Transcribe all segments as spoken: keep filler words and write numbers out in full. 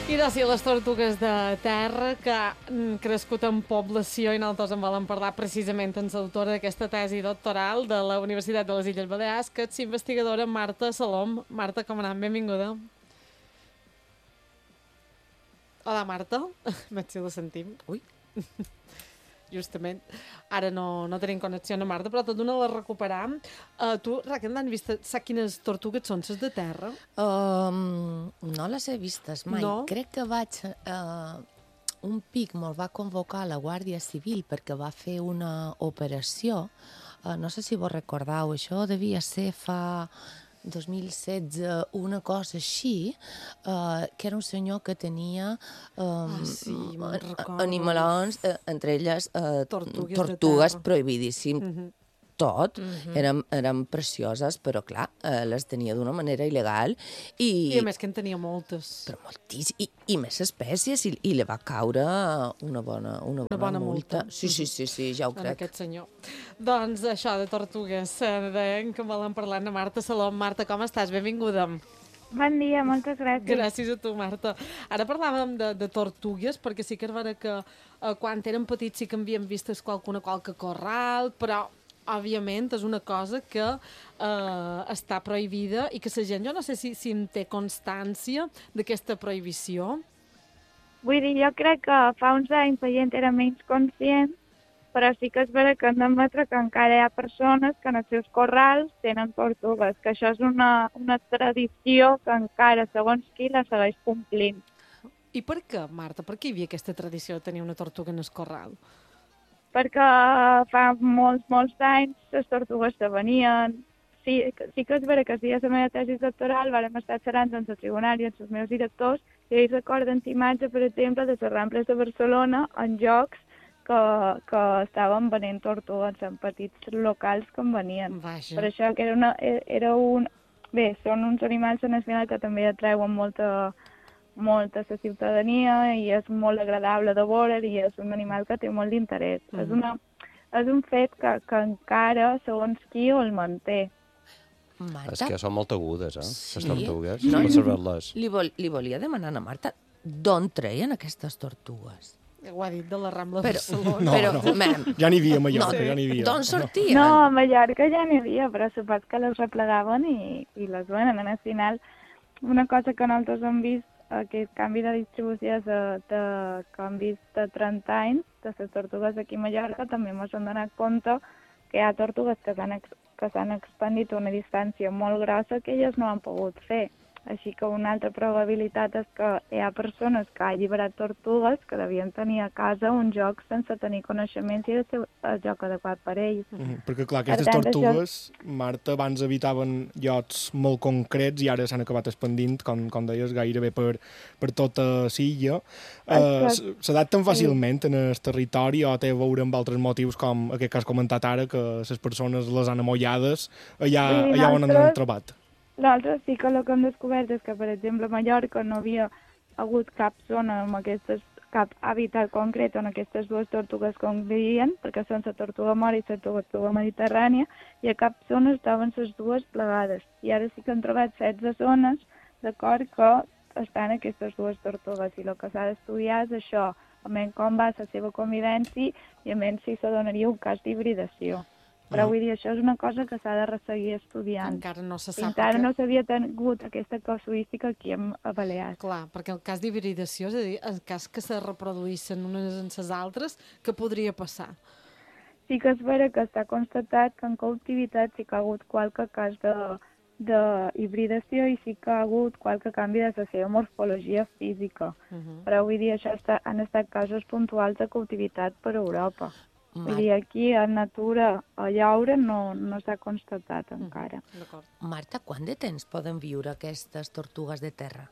I de si les tortugues de terra que han crescut en població i nosaltres en volen parlar precisament amb l'autora d'aquesta tesi doctoral de la Universitat de les Illes Balears, que és investigadora Marta Salom. Marta, com anem? Benvinguda. Hola, Marta. Veig si la sentim. Ui. Justament. Ara no, no tenim connexió amb Marta, però tot d'una la recuperam. Uh, tu, Raquel, n'han vist? Saps quines tortugues són les de terra? Um, no les he vistes mai. No? Crec que vaig... Uh, un pic me'l va convocar la Guàrdia Civil perquè va fer una operació. Uh, no sé si vos recordeu, això devia ser fa dos mil setze, una cosa així, uh, que era un senyor que tenia um, ah, sí, animalons, uh, entre elles uh, tortugues, tortugues prohibidíssim. Uh-huh. Tot, uh-huh. eren, eren precioses, però clar, eh, les tenia d'una manera il·legal. I, I a més que en tenia moltes. Però moltíssimes, i, i més espècies, i, i li va caure una bona, una bona, una bona multa. multa. Sí, sí, sí, sí, ja ho en crec. Aquest senyor. Doncs això de tortugues, eh, deien que volen parlar amb Marta Salom. Marta, com estàs? Benvinguda. Bon dia, moltes gràcies. Gràcies a tu, Marta. Ara parlàvem de, de tortugues, perquè sí que és vera que eh, quan eren petits sí que havíem vist qualcuna qualque corral, però òbviament és una cosa que eh, està prohibida i que la gent, jo no sé si, si en té constància d'aquesta prohibició. Vull dir, jo crec que fa uns anys la gent era menys conscient, però sí que és vera que hem d'admetre que encara hi ha persones que en els seus corrals tenen tortugues, que això és una, una tradició que encara, segons qui, la segueix complint. I per què, Marta? Per què hi havia aquesta tradició de tenir una tortuga en el corral? Perquè fa molts, molts anys les tortugues se venien. Sí, sí que és vera que si a la meva tesi doctoral vam estar xerrant amb el tribunal i amb els meus directors i ells recorden imatges, per exemple, de les Rambles de Barcelona en jocs que, que estaven venent tortugues en petits locals que en venien. Vaja. Per això que era, una, era un... Bé, són uns animals en el final que també atreuen molta... molta la ciutadania i és molt agradable de veure i és un animal que té molt d'interès. Mm. És, una, és un fet que, que encara, segons qui, el manté. Marta? És que són molt agudes, eh, sí? les tortugues. No, li, li, vol, li volia demanar a Marta d'on treien aquestes tortugues? Ho ha dit de la Rambla però, de Barcelona. No, però, no. Mem, ja n'hi havia a Mallorca, no, ja n'hi havia. D'on sortien? No, a Mallorca ja n'hi havia, però supos que les replegaven i, i les venen. Al final, una cosa que nosaltres hem vist, aquest canvi de distribució de, de, que hem vist de trenta anys de les tortugues aquí a Mallorca, també ens hem donat compte que hi ha tortugues que s'han que s'han expandit a una distància molt grossa que elles no han pogut fer. Així que una altra probabilitat és que hi ha persones que han alliberat tortugues que devien tenir a casa un joc sense tenir coneixements i el joc adequat per ells. Mm, perquè, clar, aquestes tant, tortugues, això... Marta, abans habitaven llocs molt concrets i ara s'han acabat expandint, com, com deies, gairebé per, per tota l'illa. Uh, S'adapten fàcilment en el territori o té a veure amb altres motius, com aquest que has comentat ara, que les persones les han amollades allà, sí, allà on nosaltres... han trobat. Nosaltres sí que el que hem descobert és que, per exemple, a Mallorca no havia hagut cap zona amb aquestes, cap hàbitat concret on aquestes dues tortugues convivien, perquè són la tortuga mora i la tortuga mediterrània, i a cap zona estaven les dues plegades. I ara sí que han trobat setze zones, d'acord, que estan aquestes dues tortugues. I el que s'ha d'estudiar és això, a menys com va la seva convivència i a menys si se donaria un cas d'hibridació. Però vull dir, això és una cosa que s'ha de resseguir estudiant. Encara no se sap. Encara que... no s'havia tingut aquesta casuística aquí a Balears. Clar, perquè el cas d'hibridació, és a dir, el cas que se reproduïssin unes en les altres, què podria passar? Sí que és vera que està constatat que en cautivitat sí que ha hagut qualque cas de, de hibridació i sí que ha hagut qualque canvi de la seva morfologia física. Uh -huh. Però vull dir, això està, han estat casos puntuals de cautivitat per Europa. Vull dir, aquí a natura, a llaure, no, no s'ha constatat encara. Mm, Marta, quant de temps poden viure aquestes tortugues de terra?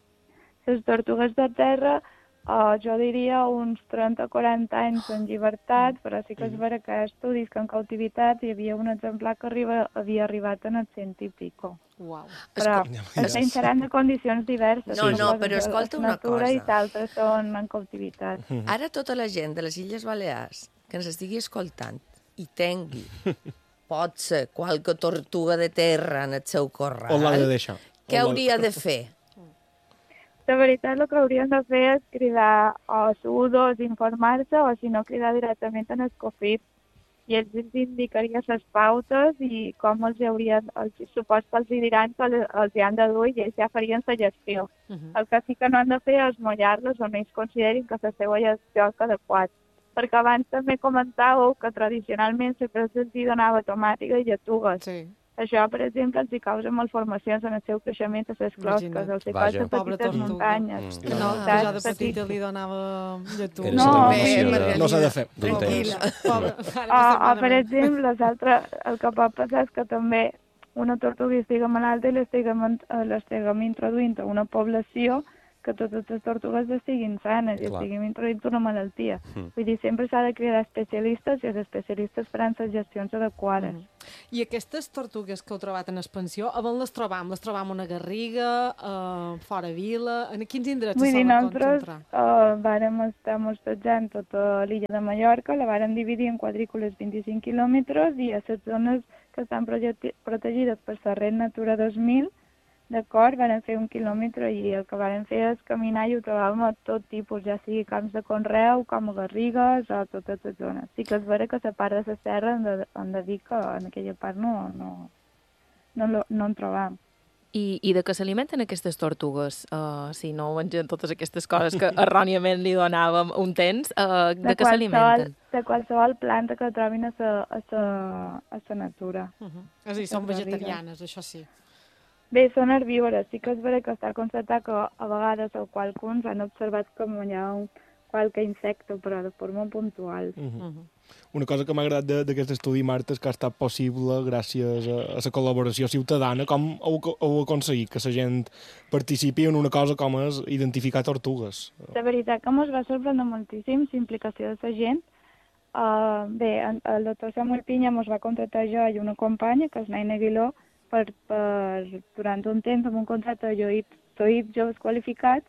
Les tortugues de terra, uh, jo diria uns trenta a quaranta anys en llibertat, però sí que és vera que hi ha estudis que en cautivitat hi havia un exemplar que arriba, havia arribat en el cent i pico. Uau. Però estem xerrant de condicions diverses. No, no, però escolta una cosa. I d'altres són en cautivitat. Ara tota la gent de les Illes Balears que ens estigui escoltant i tingui, pot ser, qualque tortuga de terra en el seu corral, o l'ha de deixar. què hauria de fer? La veritat, el que haurien de fer és cridar a S U dos, informar-se, o si no, cridar directament en Escofit. I ells ens indicarien les pautes i com els haurien, els, supos que els diran que els hi han de dur i ells ja farien la gestió. Uh -huh. El que sí que no han de fer és mullar-los on ells considerin que la seva gestió és adequat. Perquè abans també comentàveu que tradicionalment sempre se'ls donava tomàtica i lletugues. Sí. Això, per exemple, els hi causa malformacions en el seu creixement a les closques, els hi causa petites muntanyes. Mm. No, que jo de petita li donava lletugues. No, no s'ha de fer. Tranquil·la. O, o, per exemple, el que pot passar és que també una tortuga estigui malalta i l'estiguem introduint a una població que totes les tortugues estiguin sanes i estiguin introduint una malaltia. Mm. Vull dir, sempre s'ha de cridar especialistes i els especialistes faran les gestions adequades. Mm. I aquestes tortugues que heu trobat en expansió, on les trobam? Les trobam a una garriga, uh, fora vila? En quins indrets se solen concentrar? Uh, vàrem estar mostrejant tota l'illa de Mallorca, la vàrem dividir en quadrícules vint-i-cinc quilòmetres i a les zones que estan protegides per la Red Natura dos mil, d'acord, vam fer un quilòmetre i el que vam fer és caminar i ho trobàvem a tot tipus, ja sigui camps de conreu, com a garrigues o totes les zones. Sí que és vera que la part de la serra hem de, hem de dir que en aquella part no, no, no, no en trobam. I, I de què s'alimenten aquestes tortugues? Uh, si no mengen totes aquestes coses que erròniament li donàvem un temps, uh, de, de què s'alimenten? De qualsevol planta que trobin a la a sa, a sa natura. Uh -huh. És a dir, són vegetarianes, això sí. Bé, són herbívores. Sí que és vera que està constatat que a vegades o qualcuns han observat com menjar un qualque insecte, però de forma puntual. Uh -huh. Uh -huh. Una cosa que m'ha agradat d'aquest estudi, Marta, és que ha estat possible gràcies a, a la col·laboració ciutadana. Com heu, heu aconseguit que la gent participi en una cosa com és identificar tortugues? La veritat que ens va sorprendre moltíssim la implicació de la gent. Uh, bé, el doctor Samuel Pinya ens va contractar jo i una companya, que és Naina Aguiló, per, per, durant un temps amb un contracte de Joip, Joip Joves Qualificats,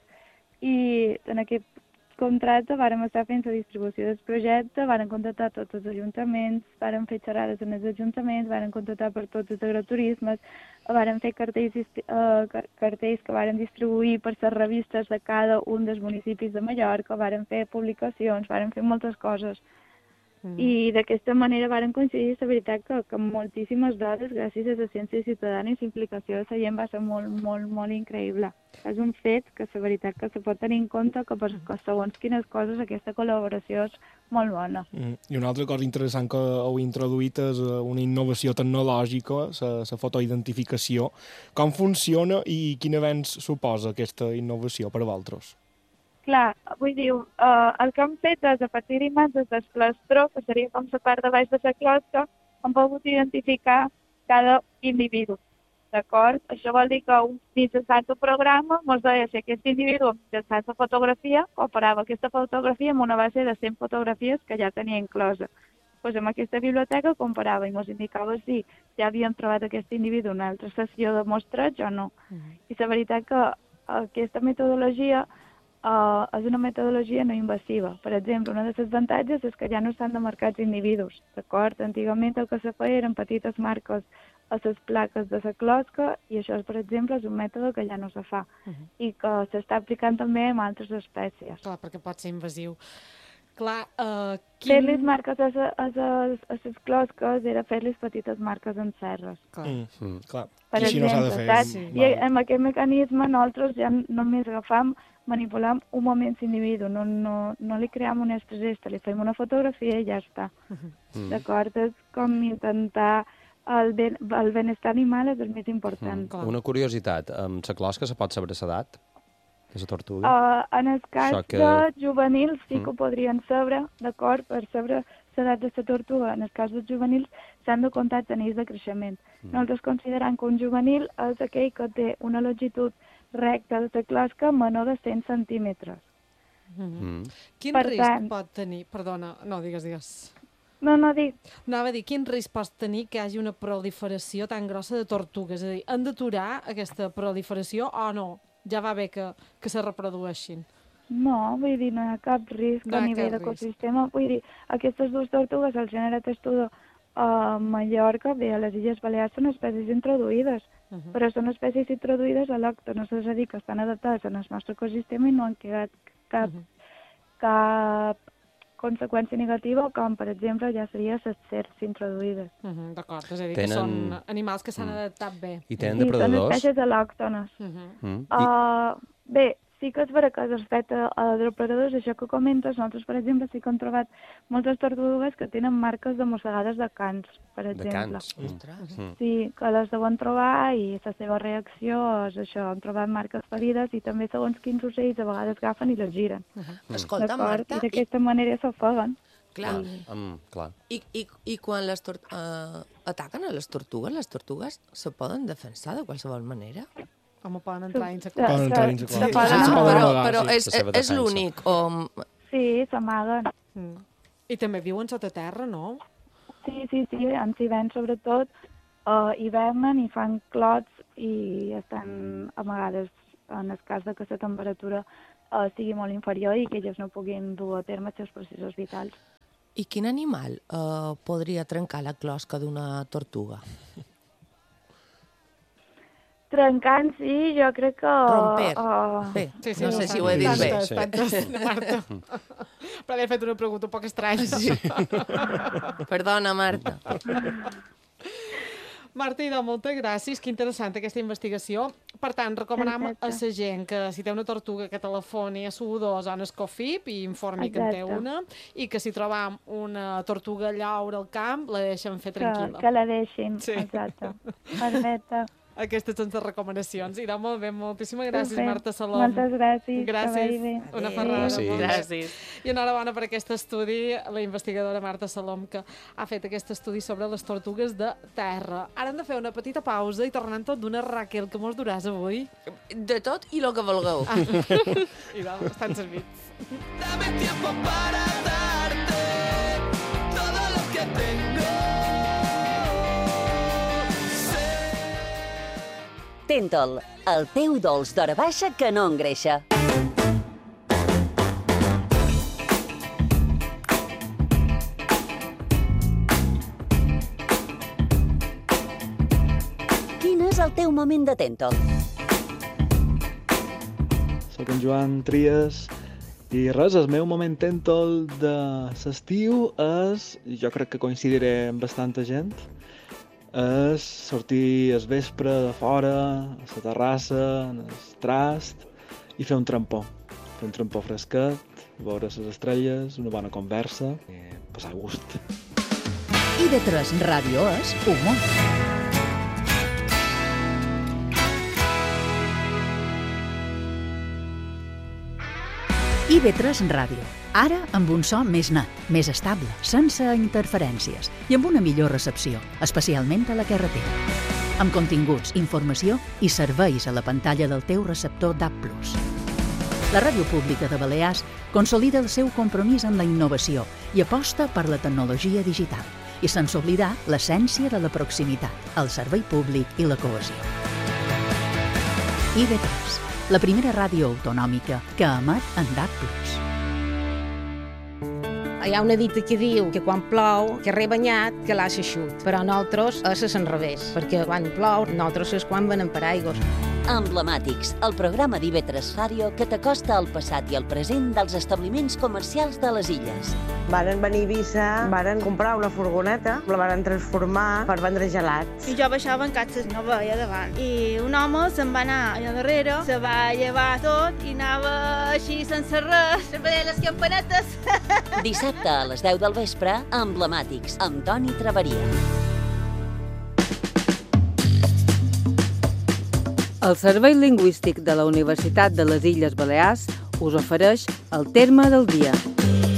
i en aquest contracte vàrem estar fent la distribució del projecte, vàrem contractar tots els ajuntaments, vàrem fer xerrades en els ajuntaments, vàrem contractar per tots els agroturismes, vàrem fer cartells, uh, cartells que vàrem distribuir per les revistes de cada un dels municipis de Mallorca, vàrem fer publicacions, vàrem fer moltes coses. Mm. I d'aquesta manera varen coincidir, la veritat, que, que moltíssimes dades, gràcies a la ciència ciutadana i la implicació de la gent, va ser molt, molt, molt increïble. És un fet que la veritat que se pot tenir en compte que per que segons quines coses aquesta col·laboració és molt bona. Mm. I una altra cosa interessant que heu introduït és una innovació tecnològica, la fotoidentificació. Com funciona i quin avenç suposa aquesta innovació per a vosaltres? Clar, vull dir, uh, el que hem fet és, a partir d'imatges del plastró, que seria com la part de baix de la closca, hem pogut identificar cada individu, d'acord? Això vol dir que un mitjançant el programa ens deia si aquest individu mitjançant la fotografia comparava aquesta fotografia amb una base de cent fotografies que ja tenia inclosa. Pues amb aquesta biblioteca comparava i ens indicava si ja havíem trobat aquest individu en una altra sessió de mostreig o no. Mm. I la veritat que aquesta metodologia Uh, és una metodologia no invasiva. Per exemple, una de les avantatges és que ja no s'han de marcar els individus, d'acord? Antigament el que se feia eren petites marques a les plaques de la closca i això, per exemple, és un mètode que ja no se fa uh -huh. i que s'està aplicant també en altres espècies. Clar, perquè pot ser invasiu. Clar, uh, quin... Fer-les marques a les closques era fer-les petites marques en serres. Clar, mm, mm, clar. Per I així exemple, no s'ha de fer. Sí. I amb aquest mecanisme nosaltres ja només agafam, manipulam un moment l'individu, no, no, no li cream un extragesta, li fem una fotografia i ja està. Mm. D'acord? És com intentar el, ben, el benestar animal és el més important. Mm. Una curiositat, amb la closca se pot saber l'edat de la tortuga? Uh, en el cas que... de juvenils sí que ho podrien saber, d'acord, per saber l'edat de la tortuga. En el cas dels juvenils s'han de comptar tenir de creixement. Mm. Nosaltres considerem que un juvenil és aquell que té una longitud recta de la closca menor de cent centímetres. Mm. Mm. Quin per risc tant, pot tenir... Perdona, no, digues, digues. No, no dic. Anava a dir, quin risc pot tenir que hi hagi una proliferació tan grossa de tortugues? És a dir, han d'aturar aquesta proliferació o no? Ja va bé que, que se reprodueixin. No, vull dir, no hi ha cap risc no a nivell d'ecosistema. Vull dir, aquestes dues tortugues, el gènere Testudo a Mallorca, bé, a les Illes Balears són espècies introduïdes, uh -huh. però són espècies introduïdes al·lòctones, és a dir, que estan adaptades al nostre ecosistema i no han quedat cap, uh -huh. cap conseqüència negativa, com per exemple ja seria les serps introduïdes. Uh -huh, D'acord, és a dir, Tenen... que són animals que s'han mm. adaptat bé. I tenen sí, depredadors? són espècies al·lòctones. Uh -huh. mm. uh, bé, sí que és vera que respecte a depredadors, això que comentes, nosaltres, per exemple, sí que hem trobat moltes tortugues que tenen marques de mossegades de cans, per exemple. De cans? Mm. Sí, que les deuen trobar i la seva reacció és això, han trobat marques ferides i també segons quins ocells a vegades agafen i les giren. Uh -huh. Escolta, Marta... I d'aquesta i... manera s'ofeguen. Clar. I... Um, clar. I, i, I quan les tor uh, ataquen a les tortugues, les tortugues se poden defensar de qualsevol manera? Home, poden entrar dins a Poden cos. entrar dins a cos. Sí, Però, però sí, és, la seva és defensa. l'únic. O... Sí, s'amaguen. Mm. I també viuen sota terra, no? Sí, sí, sí, en Sivent sobretot uh, hivernen i fan clots i estan amagades en el cas de que la temperatura uh, sigui molt inferior i que elles no puguin dur a terme els seus processos vitals. I quin animal uh, podria trencar la closca d'una tortuga? Trencant, sí, jo crec que... Romper. Uh, Bé, Sí, sí, no sé si ho he dit bé. tantes, tantes, Marta. Però li he fet una pregunta un poc estranya. Sí. Perdona, Marta. Marta, idò, moltes gràcies. Que interessant aquesta investigació. Per tant, recomanem a Perfecte. la gent que si té una tortuga que telefoni a U dos o a Escofip i informi que en té Exacte. una i que si trobam una tortuga llaura al camp la deixen fer que, tranquil·la. que la deixin, Sí. exacte. Perfecte. Aquestes són les recomanacions. Idò, molt bé, moltíssimes gràcies, Perfecte. Marta Salom. Moltes gràcies. Que Gràcies. vagi bé. Una Adéu. ferrada. Gràcies. molt bé. Gràcies. I enhorabona per aquest estudi, la investigadora Marta Salom, que ha fet aquest estudi sobre les tortugues de terra. Ara hem de fer una petita pausa i tornem tot d'una Raquel, que mos duràs avui. De tot i el que vulgueu. Ah. Idò, estan servits. Dame tiempo para darte todo lo que tengo. Tentol, el teu dolç d'hora baixa que no engreixa. Quin és el teu moment de Tentol? Soc en Joan Trias i res, el meu moment Tentol de l'estiu és, jo crec que coincidiré amb bastanta gent, és sortir al vespre de fora, a la terrassa, en el trast, i fer un trampó. Fer un trampó fresquet, veure les estrelles, una bona conversa, i passar gust. I de tres Ràdio és humor. I ve tres Ràdio. Ara amb un so més net, més estable, sense interferències i amb una millor recepció, especialment a la carretera. Amb continguts, informació i serveis a la pantalla del teu receptor D A B plus. La Ràdio Pública de Balears consolida el seu compromís amb la innovació i aposta per la tecnologia digital, i sense oblidar l'essència de la proximitat, el servei públic i la cohesió. I ve tres, la primera ràdio autonòmica que emet en D A B plus. Hi ha una dita que diu que quan plou, que rebanyat, que l'ha eixut. Però nosaltres és al revés, perquè quan plou, nosaltres és quan venen per aigües. Emblemàtics, el programa d'I V tres Ràdio que t'acosta al passat i al present dels establiments comercials de les illes. Varen venir a Eivissa, varen comprar una furgoneta, la varen transformar per vendre gelats. I jo baixava en catxes, no veia davant. I un home se'n va anar allà darrere, se va llevar tot i anava així sense res, sempre deia les campanetes. Dissabte a les deu del vespre, Emblemàtics, amb Toni Traveria. El Servei Lingüístic de la Universitat de les Illes Balears us ofereix el terme del dia.